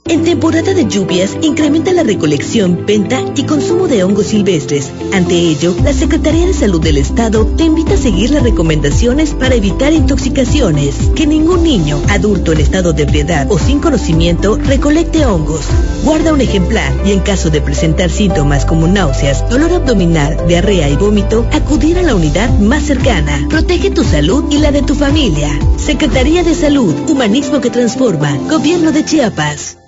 En temporada de lluvias, incrementa la recolección, venta y consumo de hongos silvestres. Ante ello, la Secretaría de Salud del Estado te invita a seguir las recomendaciones para evitar intoxicaciones. Que ningún niño, adulto en estado de ebriedad o sin conocimiento recolecte hongos. Guarda un ejemplar y en caso de presentar síntomas como náuseas, dolor abdominal, diarrea y vómito, acudir a la unidad más cercana. Protege tu salud y la de tu familia. Secretaría de Salud, humanismo que transforma. Gobierno de Chiapas.